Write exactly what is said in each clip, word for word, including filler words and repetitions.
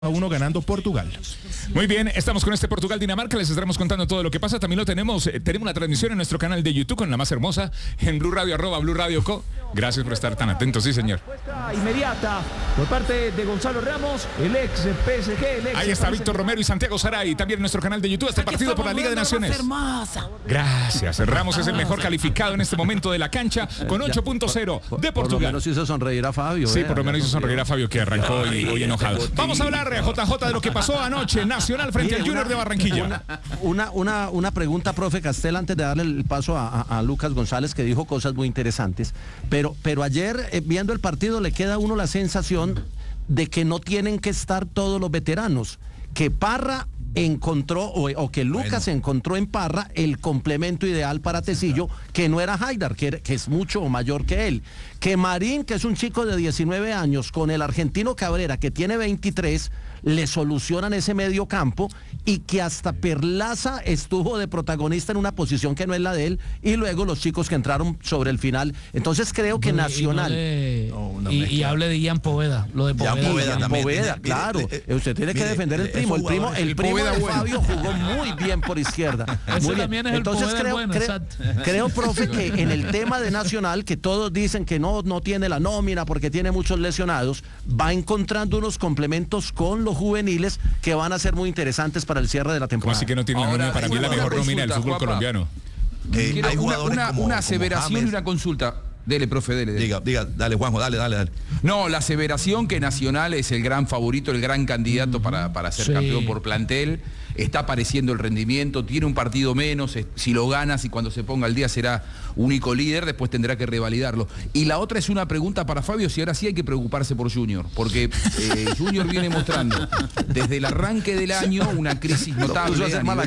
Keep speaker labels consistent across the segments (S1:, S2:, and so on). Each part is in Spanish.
S1: a uno ganando Portugal.
S2: Muy bien, estamos con este Portugal-Dinamarca, les estaremos contando todo lo que pasa. También lo tenemos, eh, tenemos una transmisión en nuestro canal de YouTube con la más hermosa, en Blue Radio, arroba Blue Radio Co. Gracias por estar tan atentos, sí señor.
S3: Inmediata por parte de Gonzalo Ramos, el ex P S G, el ex
S2: Ahí está Víctor Romero y Santiago Saray, también en nuestro canal de YouTube, este partido por la Liga de Naciones. Gracias, Ramos es el mejor calificado en este momento de la cancha con ocho punto cero de Portugal.
S4: Por lo menos hizo sonreír a Fabio.
S2: Sí,
S4: eh,
S2: por lo menos hizo sonreír a Fabio, que arrancó hoy, hoy enojado. Vamos a hablar, J J, de lo que pasó anoche, Nacional frente al Junior de Barranquilla.
S4: Una, una, una, una pregunta, profe Castel, antes de darle el paso a, a, a Lucas González, que dijo cosas muy interesantes, pero, pero ayer, eh, viendo el partido, le queda a uno la sensación de que no tienen que estar todos los veteranos, que Parra encontró, o, o que Lucas bueno. encontró en Parra el complemento ideal para Tecillo, que no era Haidar, que, que es mucho mayor que él, que Marín, que es un chico de diecinueve años, con el argentino Cabrera, que tiene veintitrés, le solucionan ese medio campo, y que hasta Perlaza estuvo de protagonista en una posición que no es la de él, y luego los chicos que entraron sobre el final. Entonces creo que bueno, Nacional...
S5: Y, no le... no, y, y hable de Ian Poveda, lo de Poveda.
S4: Ian Poveda, Ian Poveda claro. Mire, eh, Usted tiene mire, que defender el primo. El primo, el primo de bueno. Fabio jugó muy bien por izquierda. Muy bien. Entonces creo, bueno, creo, creo, profe, que en el tema de Nacional, que todos dicen que no, no tiene la nómina porque tiene muchos lesionados, va encontrando unos complementos con los juveniles que van a ser muy interesantes para el cierre de la temporada.
S2: Así que no tiene nómina, para mí la mejor nómina del fútbol colombiano.
S6: Eh, hay una, una, como, una aseveración y una consulta. Dele, profe, dele, dele.
S7: Diga, diga, dale, Juanjo, dale, dale, dale.
S6: No, la aseveración que Nacional es el gran favorito, el gran candidato mm-hmm. para, para ser sí. campeón por plantel. Está apareciendo el rendimiento, tiene un partido menos, si lo ganas y cuando se ponga al día será único líder, después tendrá que revalidarlo. Y la otra es una pregunta para Fabio, si ahora sí hay que preocuparse por Junior, porque eh, Junior viene mostrando desde el arranque del año una crisis notable.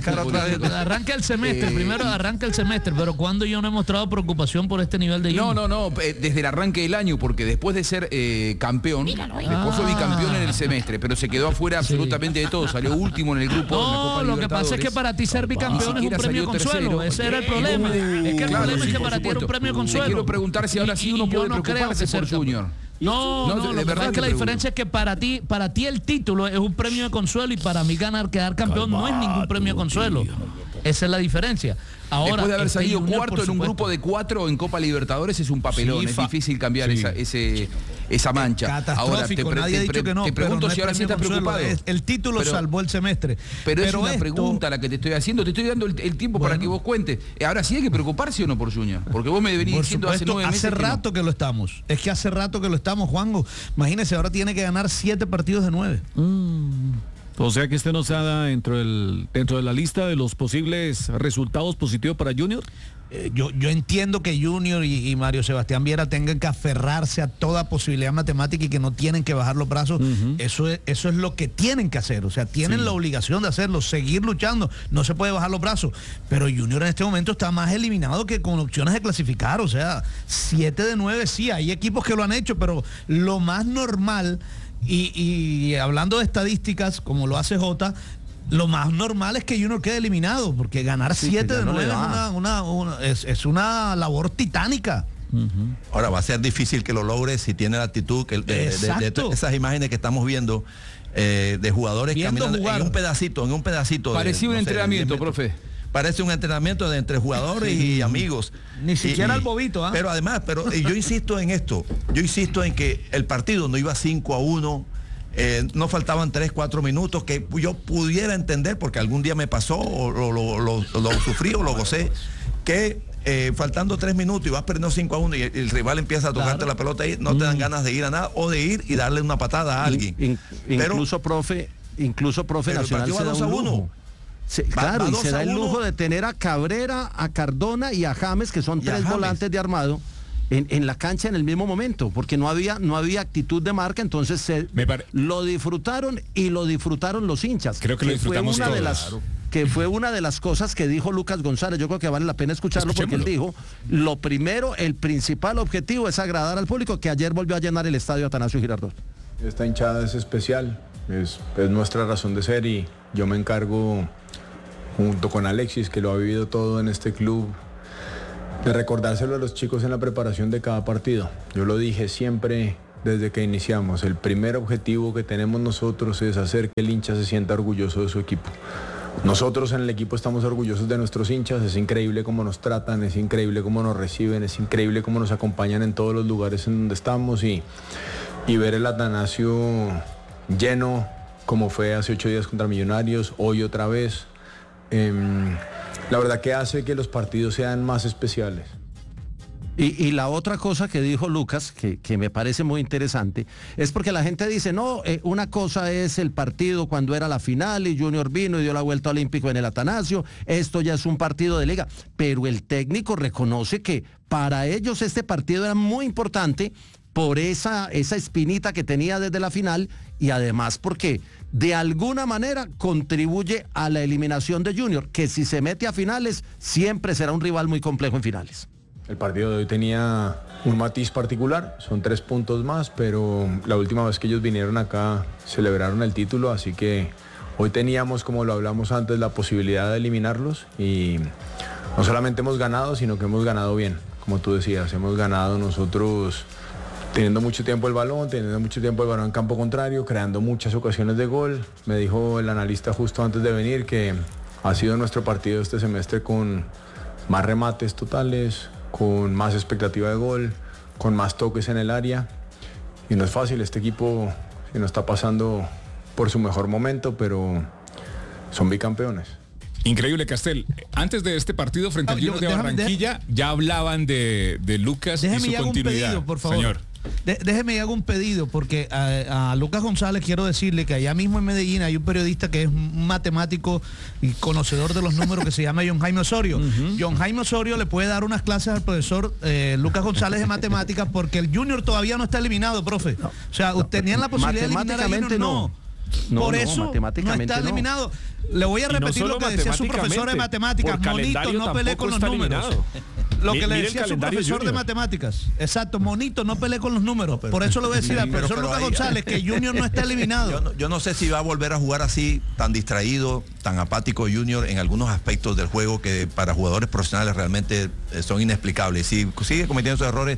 S5: Arranca el semestre, eh, primero arranca el semestre, pero cuando yo no he mostrado preocupación por este nivel de Junior.
S6: No, no, no, eh, desde el arranque del año, porque después de ser eh, campeón, después ah. fue bicampeón en el semestre, pero se quedó afuera sí. absolutamente de todo, salió último en el grupo.
S5: No, lo que pasa es que para ti ser bicampeón es un premio consuelo, ese era el problema. Uh, es que el
S6: claro,
S5: problema
S6: sí,
S5: es que para
S6: supuesto.
S5: ti era un premio consuelo.
S6: Te quiero preguntar si ahora sí uno puede no preocuparse por Junior.
S5: No, no, no, lo que pasa es que la diferencia es que para ti, para ti el título es un premio de consuelo y para mí ganar, quedar campeón Calma, no es ningún premio de consuelo. Tío. Esa es la diferencia. Ahora,
S6: después de haber este salido Junior, cuarto en un grupo de cuatro en Copa Libertadores es un papelón, sí, es difícil cambiar sí. esa, ese, esa mancha.
S8: Ahora te, pre,
S5: nadie
S8: te,
S5: ha dicho que no,
S6: te pregunto
S5: no
S6: si ahora sí estás preocupado.
S8: Es, el título pero, salvó el semestre.
S6: Pero, pero es una esto... pregunta la que te estoy haciendo, te estoy dando el, el tiempo bueno. para que vos cuentes. Ahora sí hay que preocuparse o no por Junior, porque vos me venís diciendo hace nueve meses.
S8: Hace rato que, no. que lo estamos, es que hace rato que lo estamos, Juanjo. Imagínese, ahora tiene que ganar siete partidos de nueve.
S9: Mm. O sea que este no está dentro del dentro de la lista de los posibles resultados positivos para Junior.
S8: Eh, yo, yo entiendo que Junior y, y Mario Sebastián Viera tengan que aferrarse a toda posibilidad matemática y que no tienen que bajar los brazos. Uh-huh. Eso es, eso es lo que tienen que hacer. O sea, tienen sí. la obligación de hacerlo, seguir luchando. No se puede bajar los brazos. Pero Junior en este momento está más eliminado que con opciones de clasificar. O sea, siete de nueve sí, hay equipos que lo han hecho, pero lo más normal... Y, y hablando de estadísticas, como lo hace Jota, lo más normal es que Junior quede eliminado, porque ganar siete sí, de nueve no es, una, una, una, es, es una labor titánica.
S7: Uh-huh. Ahora va a ser difícil que lo logre si tiene la actitud que de, de, de, de esas imágenes que estamos viendo eh, de jugadores
S8: Viendo
S7: caminando
S8: jugar.
S7: en un pedacito, en un pedacito.
S6: Parecía un
S7: no
S6: entrenamiento,
S7: sé,
S6: profe.
S7: Parece un entrenamiento de entre jugadores y amigos.
S8: Ni siquiera
S7: y,
S8: el bobito, ¿ah? ¿eh?
S7: Pero además, pero yo insisto en esto, yo insisto en que el partido no iba cinco a uno, eh, no faltaban tres, cuatro minutos, que yo pudiera entender, porque algún día me pasó, o lo, lo, lo, lo sufrí o lo gocé, que eh, faltando tres minutos y vas perdiendo cinco a uno y el, el rival empieza a tocarte claro. la pelota y no mm. te dan ganas de ir a nada, o de ir y darle una patada a alguien.
S4: In, in,
S7: pero,
S4: incluso, profe, incluso, profe, Nacional se da un lujo. Sí,
S7: va,
S4: claro,
S7: va
S4: y se da el
S7: uno.
S4: lujo de tener a Cabrera, a Cardona y a James, que son tres volantes de armado, en, en la cancha en el mismo momento, porque no había, no había actitud de marca, entonces se pare... lo disfrutaron y lo disfrutaron los hinchas.
S2: Creo que, que lo disfrutamos
S4: fue una
S2: todos.
S4: De las, claro. Que fue una de las cosas que dijo Lucas González. Yo creo que vale la pena escucharlo porque él dijo, lo primero, el principal objetivo es agradar al público, que ayer volvió a llenar el estadio Atanasio Girardot.
S10: Esta hinchada es especial, es, es nuestra razón de ser y yo me encargo, junto con Alexis, que lo ha vivido todo en este club, de recordárselo a los chicos en la preparación de cada partido. Yo lo dije siempre desde que iniciamos. El primer objetivo que tenemos nosotros es hacer que el hincha se sienta orgulloso de su equipo. Nosotros en el equipo estamos orgullosos de nuestros hinchas, es increíble cómo nos tratan, es increíble cómo nos reciben, es increíble cómo nos acompañan en todos los lugares en donde estamos y, y ver el Atanasio lleno como fue hace ocho días contra Millonarios, hoy otra vez, eh, la verdad que hace que los partidos sean más especiales.
S4: Y, y la otra cosa que dijo Lucas, que, que me parece muy interesante, es porque la gente dice, no, eh, una cosa es el partido cuando era la final y Junior vino y dio la vuelta olímpico en el Atanasio, esto ya es un partido de liga, pero el técnico reconoce que para ellos este partido era muy importante por esa, esa espinita que tenía desde la final y además porque de alguna manera contribuye a la eliminación de Junior, que si se mete a finales siempre será un rival muy complejo en finales.
S10: El partido de hoy tenía un matiz particular, son tres puntos más, pero la última vez que ellos vinieron acá celebraron el título, así que hoy teníamos, como lo hablamos antes, la posibilidad de eliminarlos y no solamente hemos ganado, sino que hemos ganado bien, como tú decías, hemos ganado nosotros teniendo mucho tiempo el balón, teniendo mucho tiempo el balón en campo contrario, creando muchas ocasiones de gol. Me dijo el analista justo antes de venir que ha sido nuestro partido este semestre con más remates totales, con más expectativa de gol, con más toques en el área. Y no es fácil, este equipo si no está pasando por su mejor momento, pero son bicampeones.
S2: Increíble, Castel. Antes de este partido frente al Junior de Barranquilla, ya hablaban de, de Lucas y su continuidad.
S8: Un pedido, por favor.
S2: Señor.
S8: De, déjeme hago un pedido, porque a, a Lucas González quiero decirle que allá mismo en Medellín hay un periodista que es un matemático y conocedor de los números que se llama John Jaime Osorio. Uh-huh. John Jaime Osorio le puede dar unas clases al profesor eh, Lucas González de matemáticas, porque el Junior todavía no está eliminado, profe. No, o sea, no, tenían la posibilidad de eliminar a Junior, no. no. Por no, eso no está eliminado. No. Le voy a repetir no lo que decía su profesor de matemáticas. Monito, no pelee con los números. Eliminado. Lo que le decía su profesor de matemáticas. Exacto, monito, no pelee con los números. Por eso le voy a decir al profesor Lucas González que Junior no está eliminado.
S7: Yo no, yo no sé si va a volver a jugar así, tan distraído, tan apático Junior en algunos aspectos del juego que para jugadores profesionales realmente son inexplicables. Si sigue cometiendo esos errores,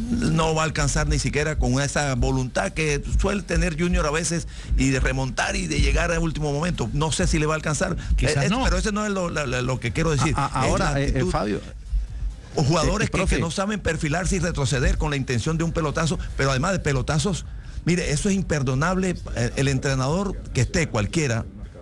S7: no va a alcanzar ni siquiera con esa voluntad que suele tener Junior a veces y de remontar y de llegar al último momento. No sé si le va a alcanzar.
S8: Quizás
S7: es,
S8: no.
S7: Pero eso no es lo, lo, lo que quiero decir.
S4: A, a, ahora, eh, Fabio.
S7: O jugadores eh, que, que no saben perfilarse y retroceder con la intención de un pelotazo, pero además de pelotazos, mire, eso es imperdonable. El, el entrenador que esté cualquiera,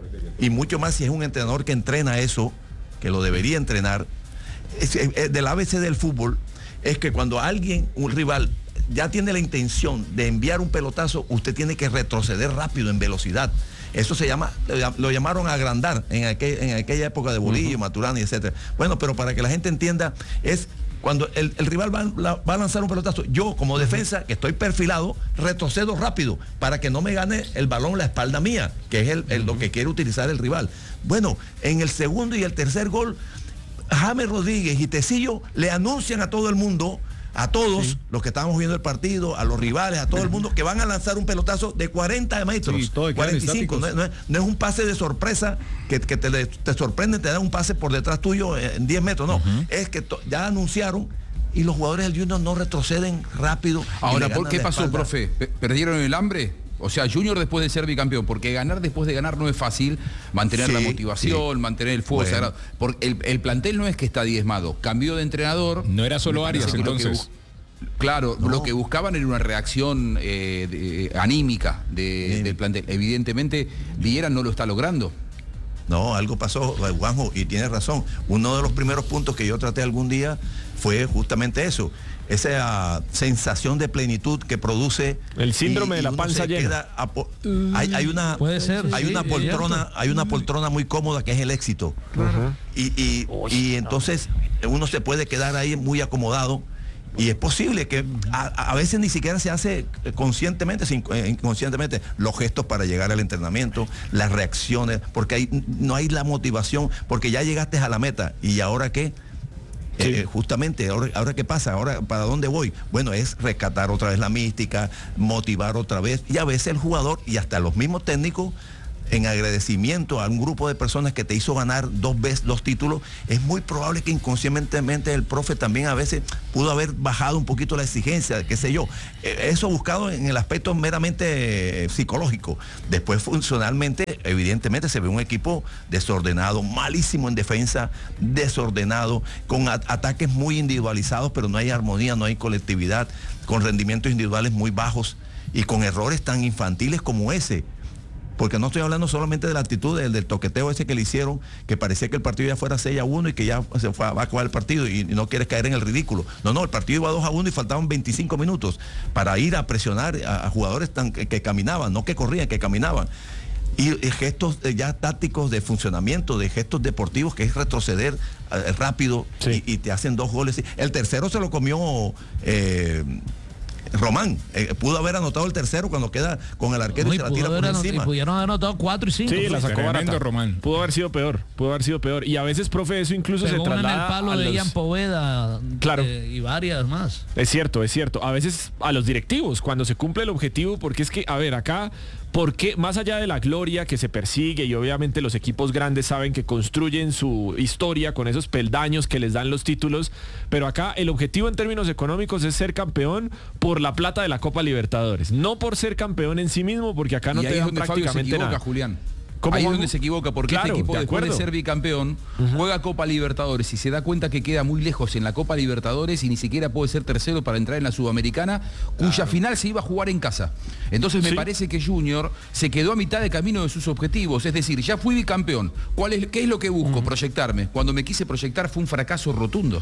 S7: y mucho más si es un entrenador que entrena eso, que lo debería entrenar, es, es, del A B C del fútbol, es que cuando alguien, un rival, ya tiene la intención de enviar un pelotazo, usted tiene que retroceder rápido en velocidad. Eso se llama, lo llamaron agrandar en, aquel, en aquella época de Bolillo, uh-huh. Maturana, etcétera. Bueno, pero para que la gente entienda, es cuando el, el rival va, la, va a lanzar un pelotazo, yo como defensa, que estoy perfilado, retrocedo rápido para que no me gane el balón la espalda mía, que es el, el, uh-huh. lo que quiere utilizar el rival. Bueno, en el segundo y el tercer gol, James Rodríguez y Tecillo le anuncian a todo el mundo, a todos sí. los que estábamos viendo el partido, a los rivales, a todo el mundo, que van a lanzar un pelotazo de cuarenta metros, sí, cuarenta y cinco. No, no, es, no es un pase de sorpresa que, que te, te sorprende, te da un pase por detrás tuyo en diez metros, no. Uh-huh. Es que to, ya anunciaron y los jugadores del Junior no retroceden rápido.
S6: Ahora, ¿por qué pasó, profe? ¿Perdieron el hambre? O sea, Junior después de ser bicampeón, porque ganar después de ganar no es fácil, mantener sí, la motivación, sí. mantener el fuego bueno. sagrado. Porque el, el plantel no es que está diezmado, cambió de entrenador.
S2: No era solo Arias entonces.
S6: Que, claro, no. lo que buscaban era una reacción eh, de, anímica de, del plantel. Evidentemente, Villera no lo está logrando.
S7: No, algo pasó, Juanjo, y tienes razón. Uno de los primeros puntos que yo traté algún día fue justamente eso. Esa sensación de plenitud que produce
S9: el síndrome y, y de la panza llena.
S7: Apo- hay, hay una
S8: puede ser,
S7: hay
S8: sí,
S7: una poltrona hay una poltrona muy cómoda que es el éxito. Uh-huh. y, y, Uy, y entonces no. uno se puede quedar ahí muy acomodado y es posible que a, a veces ni siquiera se hace conscientemente, inconscientemente, los gestos para llegar al entrenamiento, las reacciones, porque hay, no hay la motivación, porque ya llegaste a la meta y ahora qué. Sí. Eh, justamente, ahora, ahora qué pasa, ahora para dónde voy, bueno, es rescatar otra vez la mística, motivar otra vez, y a veces el jugador y hasta los mismos técnicos en agradecimiento a un grupo de personas que te hizo ganar dos veces dos títulos, es muy probable que inconscientemente el profe también a veces pudo haber bajado un poquito la exigencia, qué sé yo. Eso buscado en el aspecto meramente psicológico. Después funcionalmente, evidentemente se ve un equipo desordenado, malísimo en defensa, desordenado, con at- ataques muy individualizados, pero no hay armonía, no hay colectividad, con rendimientos individuales muy bajos y con errores tan infantiles como ese. Porque no estoy hablando solamente de la actitud del, del toqueteo ese que le hicieron, que parecía que el partido ya fuera seis a uno y que ya se fue, va a acabar el partido y, y no quieres caer en el ridículo. No, no, el partido iba dos a uno y faltaban veinticinco minutos para ir a presionar a, a jugadores tan, que, que caminaban, no que corrían, que caminaban. Y, y gestos eh, ya tácticos de funcionamiento, de gestos deportivos, que es retroceder eh, rápido, sí. y, y te hacen dos goles. El tercero se lo comió... Eh, Román, eh, pudo haber anotado el tercero cuando queda con el arquero
S5: Uy,
S7: y se la tira por
S5: anot-
S7: encima.
S5: Y pudieron haber anotado cuatro y cinco.
S9: Sí, la sacó
S2: Tremendo,
S9: barata.
S2: Román.
S9: Pudo haber sido peor, pudo haber sido peor. Y a veces, profe, eso incluso
S5: Pegó
S9: se
S5: una en el
S9: traslada
S5: palo
S9: a
S5: de
S9: los...
S5: Ian Poveda,
S9: Claro.
S5: eh, y varias más.
S9: Es cierto, es cierto. A veces a los directivos, cuando se cumple el objetivo, porque es que, a ver, acá, porque más allá de la gloria que se persigue, y obviamente los equipos grandes saben que construyen su historia con esos peldaños que les dan los títulos, pero acá el objetivo en términos económicos es ser campeón por la plata de la Copa Libertadores, no por ser campeón en sí mismo, porque acá no
S6: y
S9: te
S6: ahí es
S9: dan
S6: donde Fabio se
S9: prácticamente
S6: equivoca,
S9: nada.
S6: Julián.
S9: ¿Cómo,
S6: Ahí es
S9: Juanjo?
S6: donde se equivoca, porque
S9: Claro,
S6: este equipo
S9: de
S6: después de
S9: acuerdo.
S6: ser bicampeón, uh-huh. juega Copa Libertadores y se da cuenta que queda muy lejos en la Copa Libertadores y ni siquiera puede ser tercero para entrar en la Sudamericana, cuya claro. final se iba a jugar en casa. Entonces me sí. parece que Junior se quedó a mitad de camino de sus objetivos, es decir, ya fui bicampeón. ¿Cuál es, ¿Qué es lo que busco? Uh-huh. Proyectarme. Cuando me quise proyectar fue un fracaso rotundo.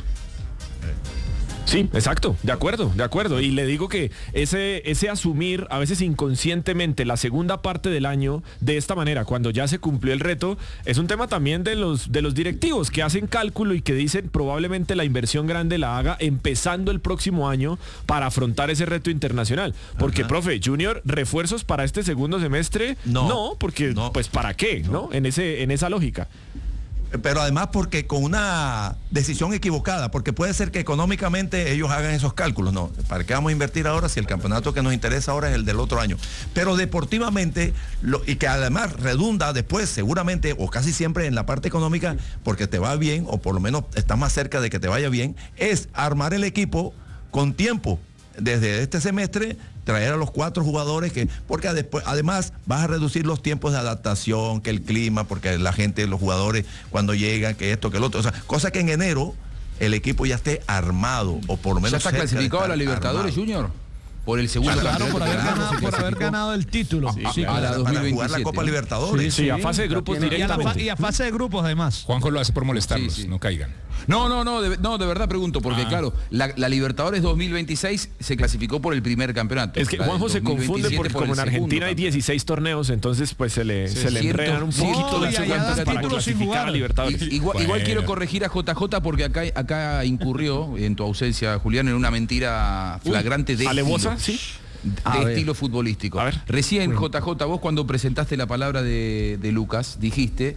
S9: Sí, exacto, de acuerdo, de acuerdo. Y le digo que ese, ese asumir a veces inconscientemente la segunda parte del año de esta manera, cuando ya se cumplió el reto, es un tema también de los, de los directivos que hacen cálculo y que dicen probablemente la inversión grande la haga empezando el próximo año para afrontar ese reto internacional. Porque, Ajá. profe, Junior, refuerzos para este segundo semestre, no, no porque no. pues ¿para qué? ¿no? En ese, en esa lógica.
S7: Pero además porque con una decisión equivocada, porque puede ser que económicamente ellos hagan esos cálculos, no, ¿para qué vamos a invertir ahora si el campeonato que nos interesa ahora es el del otro año? Pero deportivamente, lo, y que además redunda después seguramente o casi siempre en la parte económica, porque te va bien, o por lo menos estás más cerca de que te vaya bien, es armar el equipo con tiempo, desde este semestre, traer a los cuatro jugadores que, porque después, además vas a reducir los tiempos de adaptación, que el clima, porque la gente, los jugadores cuando llegan, que esto, que el otro, o sea, cosa que en enero el equipo ya esté armado, o por lo menos
S6: ¿ya está clasificado a la Libertadores, armado. Junior? Por el segundo
S8: claro, claro, por haber ganado, por haber ganado el título.
S7: Sí, sí, a, la para jugar la Copa Libertadores.
S9: Sí, sí, a fase de grupos directamente.
S8: Y a, fa y a fase de grupos además.
S2: Juanjo lo hace por molestarlos, sí, sí. no caigan.
S6: No, no, no, de, no, de verdad pregunto, porque ah. claro, la, la Libertadores dos mil veintiséis se clasificó por el primer campeonato.
S9: Es que Juanjo se confunde porque por como en Argentina hay dieciséis torneos, entonces pues se le, sí, se le enredan un poquito
S6: no,
S9: las cuentas para clasificar a Libertadores.
S6: Y, igual, bueno. igual quiero corregir a J J porque acá, acá incurrió, en tu ausencia, Julián, en una mentira flagrante de
S9: ¿Alevosa? Sí.
S6: de a estilo ver. futbolístico. A ver. Recién, bueno. J J, vos cuando presentaste la palabra de, de Lucas, dijiste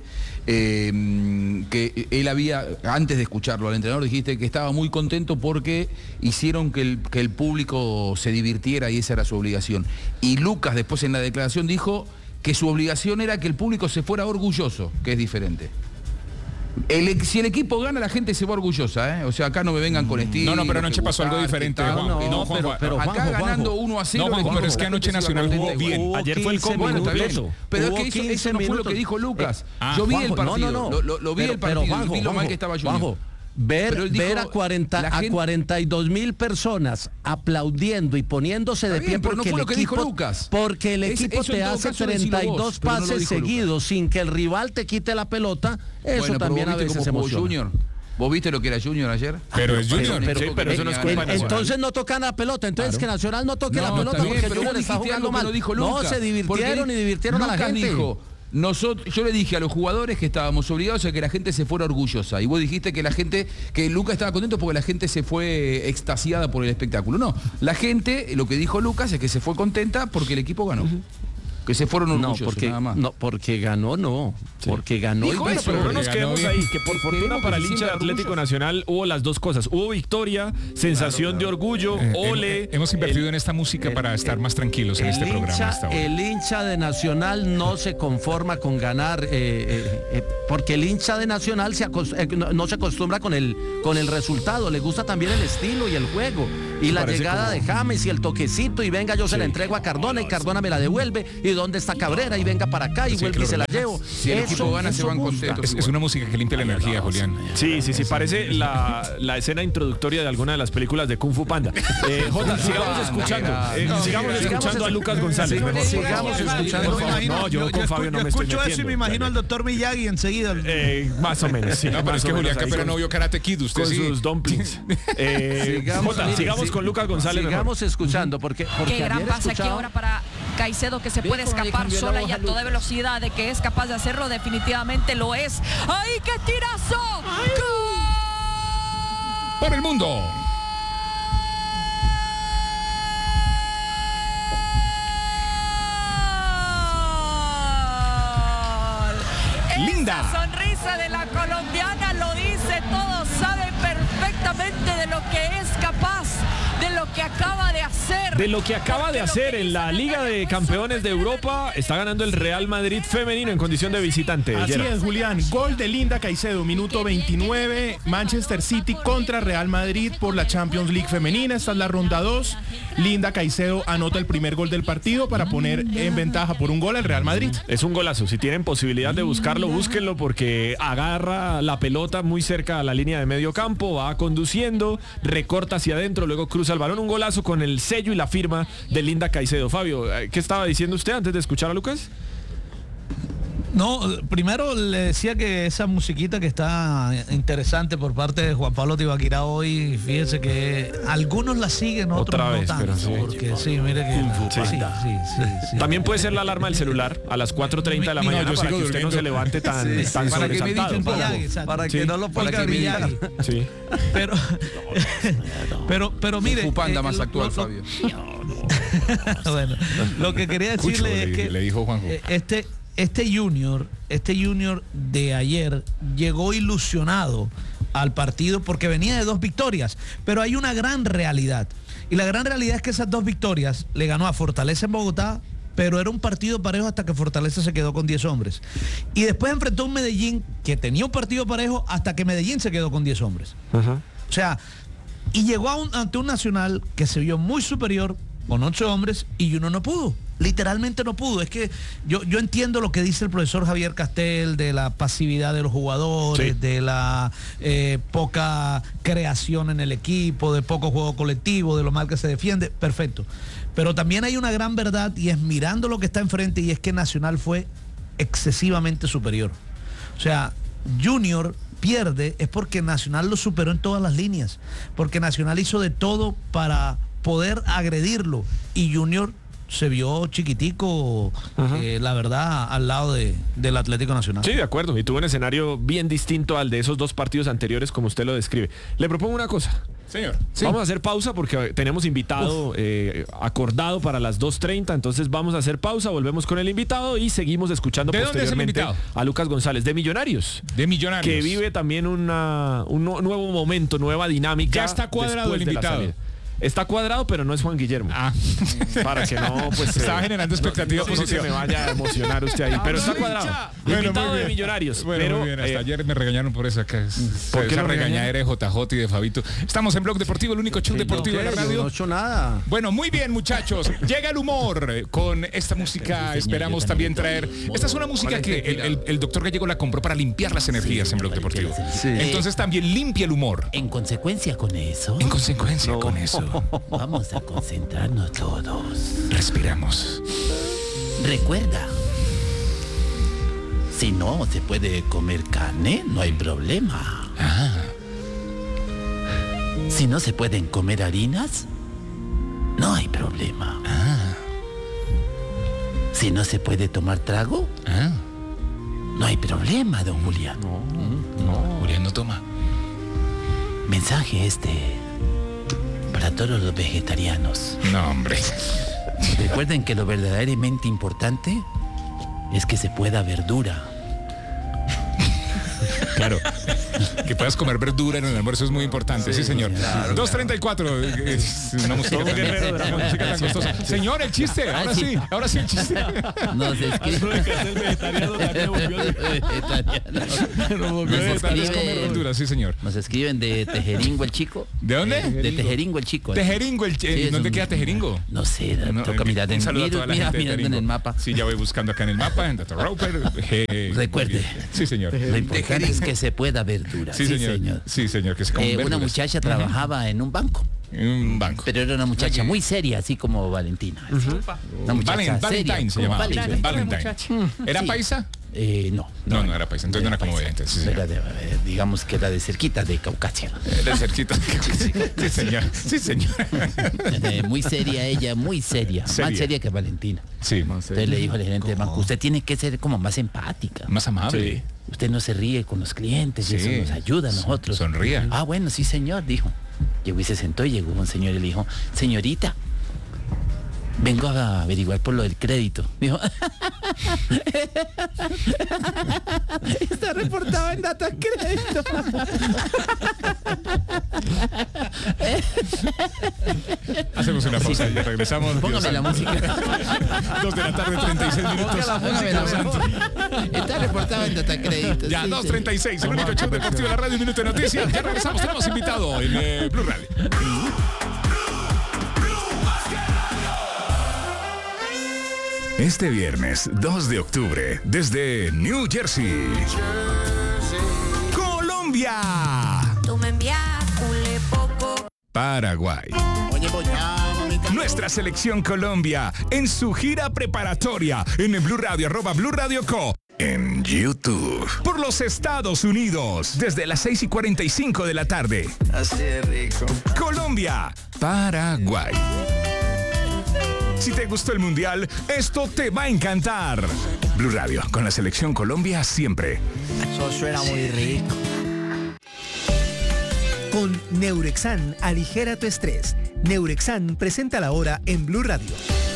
S6: eh, que él había, antes de escucharlo al entrenador, dijiste que estaba muy contento porque hicieron que el, que el público se divirtiera y esa era su obligación. Y Lucas después en la declaración dijo que su obligación era que el público se fuera orgulloso, que es diferente. El, si el equipo gana, la gente se va orgullosa, ¿eh? O sea, acá no me vengan con estilo.
S2: No, no, pero anoche pasó algo diferente.
S7: No, no, no, pero, pero
S6: acá
S7: Juanjo,
S6: ganando uno a cero.
S2: No, Juanjo, pero es que anoche Nacional jugó bien.
S9: Ayer fue el combo completo.
S6: Pero es que eso, eso no fue lo que dijo Lucas. Eh, ah, Yo vi
S7: Juanjo,
S6: el partido,
S7: no, no, no.
S6: Lo, lo, lo vi
S7: pero,
S6: el partido,
S7: pero, Juanjo,
S6: vi lo
S7: Juanjo,
S6: mal que estaba Junior.
S7: Juanjo, Ver, dijo, ver a, cuarenta, a gente... cuarenta y dos mil personas aplaudiendo y poniéndose de
S6: bien,
S7: pie porque,
S6: no
S7: el equipo, porque el equipo es, te hace treinta y dos vos, pases no seguidos Lucas. Sin que el rival te quite la pelota. Eso bueno, también a veces emociona.
S6: Junior. ¿Vos viste lo que era Junior ayer?
S2: Pero es Junior.
S7: Pero, pero,
S2: sí, pero eso no es culpa
S7: el, entonces no tocan la pelota. Entonces claro. que Nacional no toque no, la pelota bien, porque Junior está jugando mal.
S6: Dijo
S7: no, se divirtieron y divirtieron
S6: Lucas
S7: a la gente.
S6: Dijo, Nosotros, yo le dije a los jugadores que estábamos obligados a que la gente se fuera orgullosa. Y vos dijiste que la gente, que Lucas estaba contento porque la gente se fue extasiada por el espectáculo. No, la gente, lo que dijo Lucas es que se fue contenta porque el equipo ganó. Uh-huh. que se fueron
S4: No,
S6: orgullosos,
S4: porque,
S6: nada más.
S4: no, porque ganó, no. Porque ganó y
S9: Bueno,
S4: hizo.
S9: pero no nos
S2: Ganó
S9: quedemos
S2: bien.
S9: ahí, que por fortuna para el hincha de Atlético Nacional hubo las dos cosas. Hubo victoria, sensación de orgullo,
S2: Eh,
S9: ole.
S2: hem- hemos invertido en esta música para estar más tranquilos en
S4: El
S2: este programa
S4: hincha,
S2: hasta ahora.
S4: el hincha de Nacional no se conforma con ganar, eh, eh, eh, porque el hincha de Nacional se acos- eh, no, no se acostumbra con el, con el resultado, le gusta también el estilo y el juego, y la
S9: Parece
S4: llegada
S9: como-
S4: de James y el toquecito, y venga, yo se la entrego a Cardona y Cardona me la devuelve, y dónde está Cabrera, y venga para acá, y
S2: Sí,
S4: vuelve
S2: que
S4: y se la
S2: lo
S4: llevo.
S6: Si el equipo gana, se van
S4: gusta.
S6: contentos.
S2: Es, es una música que limpia la energía, Julián.
S9: Sí, sí, sí, parece la, la escena introductoria de alguna de las películas de Kung Fu Panda. Eh, Jota, sigamos escuchando, eh,
S6: No,
S9: sigamos
S6: sigamos
S9: escuchando a
S4: escu-
S9: Lucas González.
S4: sigamos-
S9: mejor.
S4: sigamos escuchando.
S9: Por favor. No, yo con Fabio no me estoy
S8: escucho eso y
S9: metiendo.
S8: me imagino al doctor Miyagi enseguida.
S9: Eh, más o menos, sí.
S2: No, pero
S9: más
S2: es
S9: o
S2: que
S9: menos
S2: Julián
S9: ahí
S2: Campera
S9: con-
S2: no vio Karate Kid, usted
S9: con
S2: sí.
S9: sus dumplings. Eh,
S4: Sigamos,
S9: Jota,
S4: mire,
S9: sigamos
S4: sí,
S9: con Lucas González. mejor.
S4: Sigamos escuchando, porque, porque
S1: Qué gran
S4: ayer
S1: pase aquí
S4: escuchaba-
S1: ahora para Caicedo, que se puede
S11: cómo le
S1: escapar
S11: cambió la
S1: sola
S11: voz
S1: y
S11: a
S1: a toda
S11: Lucas.
S1: velocidad, de que es capaz de hacerlo, definitivamente lo es. ¡Ay, qué tirazo! ¡Gol!
S2: Por el mundo. Linda.
S1: Esa sonrisa de la colombiana lo dice todo, sabe perfectamente de lo que es capaz, de lo que acaba de hacer.
S9: De lo que acaba de hacer en la Liga de Campeones de Europa, está ganando el Real Madrid femenino en condición de visitante.
S12: Así
S9: Gerard.
S12: es, Julián. Gol de Linda Caicedo, minuto veintinueve. Manchester City contra Real Madrid por la Champions League femenina. Esta es la ronda dos. Linda Caicedo anota el primer gol del partido para poner en ventaja por un gol al Real Madrid.
S9: Es un golazo. Si tienen posibilidad de buscarlo, búsquenlo porque agarra la pelota muy cerca a la línea de medio campo, va conduciendo, recorta hacia adentro, luego cruza el balón. Un golazo con el sello y la firma de Linda Caicedo. Fabio, ¿qué estaba diciendo usted antes de escuchar a Lucas?
S8: No, primero le decía que esa musiquita que está interesante por parte de Juan Pablo Tibaquirá hoy, fíjese que algunos la siguen, otros
S9: Otra
S8: no
S9: vez,
S8: tanto,
S9: pero sí.
S8: porque sí, mire que
S9: Sí.
S8: sí, sí, sí, sí.
S9: También puede ser la alarma del celular a las cuatro treinta de la
S2: No,
S9: mañana
S2: yo
S9: para
S2: sigo
S9: que usted no
S2: durmiendo.
S9: se levante tan,
S4: Sí, sí,
S9: tan
S6: para que me
S9: sobresaltado.
S6: diche un poco.
S8: Miyagi, exacto.
S4: para
S9: Sí.
S4: que no lo
S6: Para
S4: ponga
S6: que me
S4: Miyagi.
S6: diga.
S9: Sí.
S8: Pero, pero, pero mire.
S6: Kung Fu Panda
S8: eh,
S6: más
S8: lo-
S6: actual,
S8: lo-
S6: Fabio.
S8: bueno, lo que quería
S2: Escúchalo,
S8: decirle es
S2: le-
S8: que
S2: le dijo Juanjo.
S8: eh, este este Junior, este Junior de ayer llegó ilusionado al partido porque venía de dos victorias, pero hay una gran realidad. Y la gran realidad es que esas dos victorias le ganó a Fortaleza en Bogotá, pero era un partido parejo hasta que Fortaleza se quedó con diez hombres. Y después enfrentó a un Medellín que tenía un partido parejo hasta que Medellín se quedó con diez hombres.
S9: Ajá.
S8: O sea, y llegó a un- ante un Nacional que se vio muy superior con ocho hombres y uno no pudo. Literalmente no pudo. Es que yo, yo entiendo lo que dice el profesor Javier Castel de la pasividad de los jugadores,
S9: Sí.
S8: de la eh, poca creación en el equipo, de poco juego colectivo, de lo mal que se defiende. Perfecto. Pero también hay una gran verdad y es mirando lo que está enfrente y es que Nacional fue excesivamente superior. O sea, Junior pierde es porque Nacional lo superó en todas las líneas, porque Nacional hizo de todo para poder agredirlo y Junior se vio chiquitico, eh, la verdad, al lado de, del Atlético Nacional.
S9: Sí, de acuerdo. Y tuvo un escenario bien distinto al de esos dos partidos anteriores, como usted lo describe. Le propongo una cosa.
S2: Señor.
S9: Vamos a hacer pausa porque tenemos invitado eh, acordado para las dos treinta, entonces vamos a hacer pausa, volvemos con el invitado y seguimos escuchando
S2: ¿De dónde es el
S9: posteriormente
S2: invitado?
S9: a Lucas González, de Millonarios.
S2: De Millonarios.
S9: Que vive también una, un nu- nuevo momento, nueva dinámica.
S2: Ya está cuadrado
S9: después
S2: el
S9: de la
S2: invitado.
S9: salida. Está cuadrado, pero no es Juan Guillermo.
S2: Ah.
S9: Para que no, pues...
S2: Estaba
S9: eh,
S2: generando expectativa
S9: no, no, no se
S2: positiva.
S9: me vaya a emocionar usted ahí. Pero está cuadrado.
S2: Bueno,
S9: Invitado
S2: muy
S9: de
S2: bien.
S9: Millonarios.
S2: Bueno,
S9: pero,
S2: muy bien. Hasta
S9: eh,
S2: ayer me regañaron por esa, que es-
S9: ¿Por qué
S2: esa
S9: lo regañaron?
S2: regañadera de J J y de Fabito. Estamos en Blog Deportivo, el único show deportivo de la
S4: Yo
S2: radio.
S4: no he hecho nada.
S2: Bueno, muy bien, muchachos. Llega el humor eh, con esta música. Esperamos también traer. Esta es una música que el, el- el doctor Gallego la compró para limpiar las energías en Blog Deportivo.
S4: Sí.
S2: Entonces también limpia el humor.
S11: En consecuencia con eso,
S2: En consecuencia con eso,
S11: vamos a concentrarnos todos.
S2: respiramos.
S11: Recuerda, si no se puede comer carne, no hay problema. Si no se pueden comer harinas, no hay problema. Si no se puede tomar trago,
S2: Ah,
S11: no hay problema, don Julián.
S2: Julián no toma.
S11: Mensaje este para todos los vegetarianos.
S2: No, hombre.
S11: Recuerden que lo verdaderamente importante es que se pueda verdura.
S2: Claro. Que puedas comer verdura en el almuerzo es muy importante, sí, sí señor. Claro, dos treinta y cuatro, es una música, tan, una música tan costosa. Señor, el chiste, ahora sí, sí ahora sí el chiste.
S11: Nos escribe.
S2: Verdura, sí, señor.
S11: Nos escriben de Tejeringo el Chico.
S2: ¿De dónde?
S11: De Tejeringo el Chico.
S2: Tejeringo el Chico. Sí, ¿dónde un... queda Tejeringo?
S11: No sé, no, toca mirar en,
S2: saludo a toda la
S11: mira,
S2: gente
S11: mirando en el mapa.
S2: Sí, ya voy buscando acá en el mapa, en Data Roper. Eh,
S11: Recuerde.
S2: Sí, señor.
S11: Lo importante es que se pueda verdura.
S2: Sí, sí señor. señor. Sí, señor, que se
S11: eh, Una muchacha trabajaba uh-huh. en un banco.
S2: En un banco.
S11: Pero era una muchacha muy seria, así como Valentina. Uh-huh.
S2: Una muchacha
S11: Valentine
S2: seria, se llamaba. Valentine. Valentine. ¿Era sí. paisa?
S11: Eh, no,
S2: no, no, no era paisa, entonces no era, no era como Valentine. Sí,
S11: era de, digamos que era de cerquita de Caucasia.
S2: De cerquita de Caucasia. Sí, señor. Sí, señor.
S11: Eh, muy seria ella, muy seria. seria. Más seria que Valentina.
S2: Sí.
S11: Entonces le dijo al gerente del banco, usted tiene que ser como más empática.
S2: Más amable. Sí.
S11: Usted no se ríe con los clientes, sí. y eso nos ayuda a nosotros.
S2: Sonría.
S11: Ah, bueno, sí, señor, dijo. Llegó y se sentó y llegó un señor y le dijo, señorita, vengo a averiguar por lo del crédito. Dijo, está reportado en Data Crédito.
S2: Hacemos una pausa y ya regresamos.
S11: Póngame la música.
S2: Dos de la tarde, treinta y seis minutos.
S11: Póngame la música. Está reportado en Data Crédito.
S2: Ya, sí, dos treinta y seis, sí. El único show deportivo de la radio, un minuto de noticias. Ya regresamos, tenemos invitado en eh, Blue Radio. Este viernes dos de octubre, desde New Jersey, Colombia,
S13: tú me envías poco.
S2: Paraguay. Nuestra selección Colombia en su gira preparatoria en el Blue Radio, arroba Blue Radio Co. En YouTube. Por los Estados Unidos, desde las seis y cuarenta y cinco de la tarde.
S14: Así de rico.
S2: Colombia, Paraguay. Si te gustó el Mundial, esto te va a encantar. Blue Radio, con la selección Colombia siempre.
S14: Eso suena muy rico.
S15: Con Neurexan, aligera tu estrés. Neurexan presenta la hora en Blue Radio.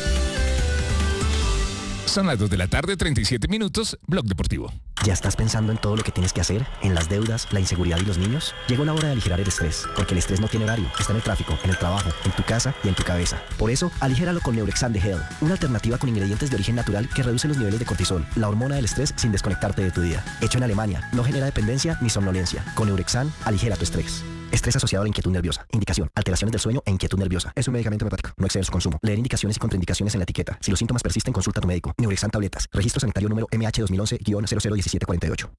S2: Son las dos de la tarde, treinta y siete minutos, Blog Deportivo.
S16: ¿Ya estás pensando en todo lo que tienes que hacer? ¿En las deudas, la inseguridad y los niños? Llegó la hora de aligerar el estrés, porque el estrés no tiene horario. Está en el tráfico, en el trabajo, en tu casa y en tu cabeza. Por eso, aligéralo con Neurexan de Hell, una alternativa con ingredientes de origen natural que reduce los niveles de cortisol, la hormona del estrés, sin desconectarte de tu día. Hecho en Alemania, no genera dependencia ni somnolencia. Con Neurexan, aligera tu estrés. Estrés asociado a la inquietud nerviosa. Indicación: alteraciones del sueño e inquietud nerviosa. Es un medicamento homeopático. No exceder su consumo. Leer indicaciones y contraindicaciones en la etiqueta. Si los síntomas persisten, consulta a tu médico. Neurexan tabletas. Registro sanitario número M H dos mil once guion cero cero diecisiete cuarenta y ocho.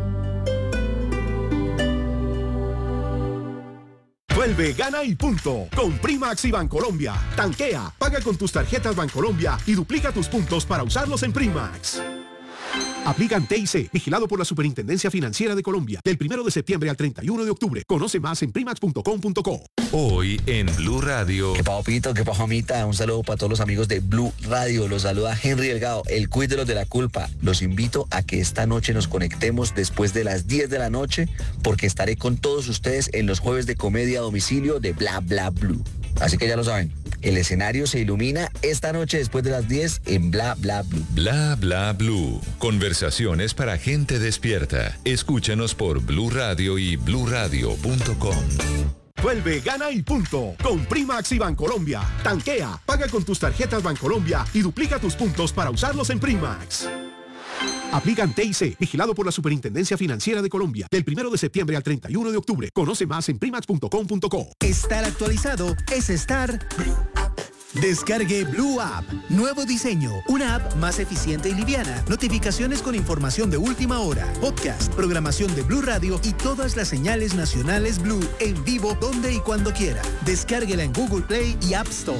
S17: Vuelve, gana y punto. Con Primax y Bancolombia. Tanquea, paga con tus tarjetas Bancolombia y duplica tus puntos para usarlos en Primax. Aplican T I C, vigilado por la Superintendencia Financiera de Colombia, del primero de septiembre al treinta y uno de octubre. Conoce más en primax punto com punto co.
S18: Hoy en Blue Radio.
S19: ¿Qué pa' Pito? ¿Qué pa' Jamita? Un saludo para todos los amigos de Blue Radio. Los saluda Henry Delgado, el quiz de los de la culpa. Los invito a que esta noche nos conectemos después de las diez de la noche, porque estaré con todos ustedes en los jueves de comedia a domicilio de Bla Bla Blue. Así que ya lo saben, el escenario se ilumina esta noche después de las diez en Bla Bla Blue.
S18: Bla Bla Blue. Conversaciones para gente despierta. Escúchanos por Blue Radio y blue radio punto com.
S17: Vuelve, gana y punto. Con Primax y Bancolombia. Tanquea, paga con tus tarjetas Bancolombia y duplica tus puntos para usarlos en Primax. Aplican T I C, vigilado por la Superintendencia Financiera de Colombia, del primero de septiembre al treinta y uno de octubre. Conoce más en primax punto com punto co.
S15: Estar actualizado es estar... Descargue Blue App. Nuevo diseño. Una app más eficiente y liviana. Notificaciones con información de última hora. Podcast, programación de Blue Radio y todas las señales nacionales Blue en vivo donde y cuando quiera. Descárguela en Google Play y App Store.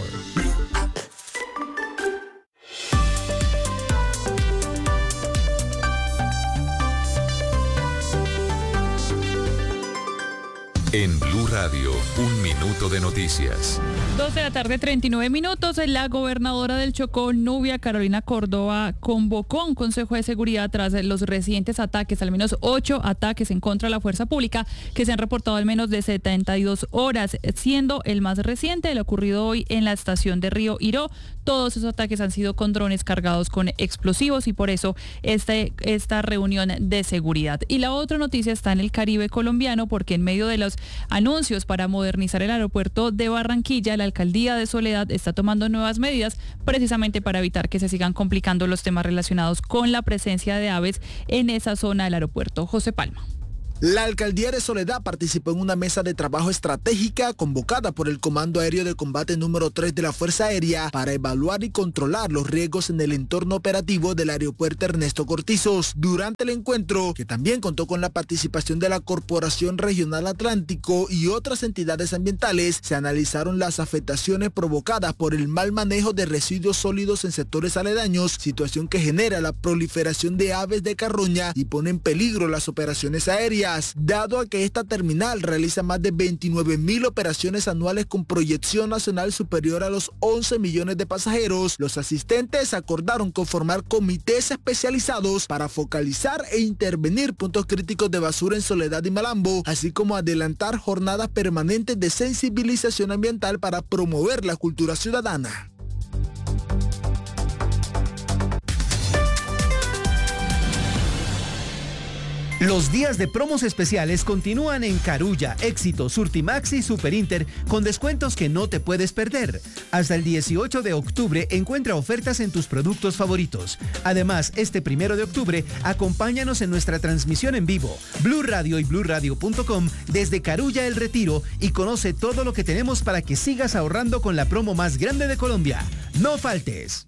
S18: En Blue Radio, un minuto de noticias.
S20: dos de la tarde, treinta y nueve minutos. asuntos, la gobernadora del Chocó, Nubia Carolina Córdoba, convocó un consejo de seguridad tras los recientes ataques, al menos ocho ataques en contra de la fuerza pública que se han reportado al menos de setenta y dos horas, siendo el más reciente el ocurrido hoy en la estación de Río Iró. Todos esos ataques han sido con drones cargados con explosivos y por eso este, esta reunión de seguridad. Y la otra noticia está en el Caribe colombiano, porque en medio de los anuncios para modernizar el aeropuerto de Barranquilla, la alcaldía de Soledad está tomando nuevas medidas precisamente para evitar que se sigan complicando los temas relacionados con la presencia de aves en esa zona del aeropuerto. José Palma.
S21: La alcaldía de Soledad participó en una mesa de trabajo estratégica convocada por el Comando Aéreo de Combate número tres de la Fuerza Aérea para evaluar y controlar los riesgos en el entorno operativo del aeropuerto Ernesto Cortizos. Durante el encuentro, que también contó con la participación de la Corporación Regional Atlántico y otras entidades ambientales, se analizaron las afectaciones provocadas por el mal manejo de residuos sólidos en sectores aledaños, situación que genera la proliferación de aves de carroña y pone en peligro las operaciones aéreas. Dado a que esta terminal realiza más de veintinueve mil operaciones anuales con proyección nacional superior a los once millones de pasajeros, los asistentes acordaron conformar comités especializados para focalizar e intervenir puntos críticos de basura en Soledad y Malambo, así como adelantar jornadas permanentes de sensibilización ambiental para promover la cultura ciudadana.
S15: Los días de promos especiales continúan en Carulla, Éxito, Surtimax y Superinter con descuentos que no te puedes perder. Hasta el dieciocho de octubre encuentra ofertas en tus productos favoritos. Además, este primero de octubre, acompáñanos en nuestra transmisión en vivo, Blue Radio y blue radio punto com desde Carulla El Retiro y conoce todo lo que tenemos para que sigas ahorrando con la promo más grande de Colombia. No faltes.